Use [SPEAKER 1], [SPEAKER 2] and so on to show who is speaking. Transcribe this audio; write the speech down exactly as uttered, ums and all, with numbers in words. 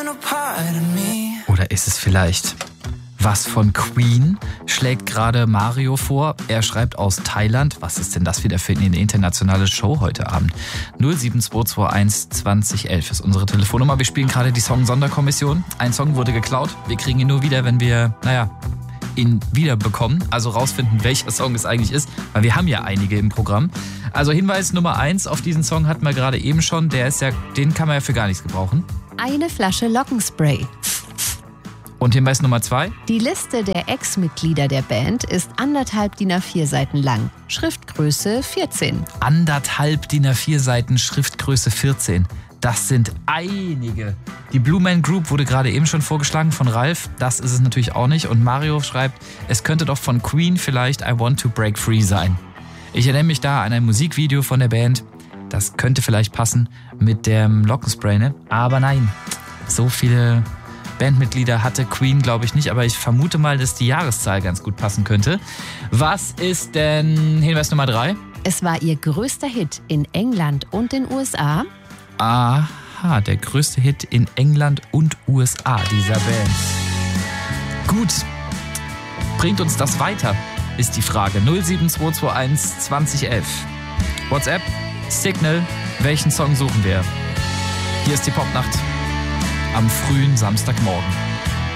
[SPEAKER 1] Oder ist es vielleicht was von Queen? Schlägt gerade Mario vor. Er schreibt aus Thailand. Was ist denn das wieder für eine internationale Show heute Abend? null sieben zwei zwei eins zwanzig elf ist unsere Telefonnummer. Wir spielen gerade die Song-Sonderkommission. Ein Song wurde geklaut. Wir kriegen ihn nur wieder, wenn wir, naja, ihn wiederbekommen. Also rausfinden, welcher Song es eigentlich ist. Weil wir haben ja einige im Programm. Also Hinweis Nummer eins auf diesen Song hatten wir gerade eben schon. Der ist ja, den kann man ja für gar nichts gebrauchen.
[SPEAKER 2] Eine Flasche Lockenspray.
[SPEAKER 1] Und Hinweis Nummer zwei?
[SPEAKER 2] Die Liste der Ex-Mitglieder der Band ist anderthalb D I N A vier Seiten lang. Schriftgröße vierzehn.
[SPEAKER 1] Anderthalb D I N A vier Seiten, Schriftgröße vierzehn. Das sind einige. Die Blue Man Group wurde gerade eben schon vorgeschlagen von Ralf. Das ist es natürlich auch nicht. Und Mario schreibt, es könnte doch von Queen vielleicht I Want to Break Free sein. Ich erinnere mich da an ein Musikvideo von der Band. Das könnte vielleicht passen mit dem Lockenspray, ne? Aber nein, so viele Bandmitglieder hatte Queen, glaube ich, nicht. Aber ich vermute mal, dass die Jahreszahl ganz gut passen könnte. Was ist denn Hinweis Nummer drei?
[SPEAKER 2] Es war ihr größter Hit in England und den U S A.
[SPEAKER 1] Aha, der größte Hit in England und U S A dieser Band. Gut, bringt uns das weiter, ist die Frage. null sieben zwei zwei eins zwanzig elf. WhatsApp, Signal, welchen Song suchen wir? Hier ist die Popnacht am frühen Samstagmorgen.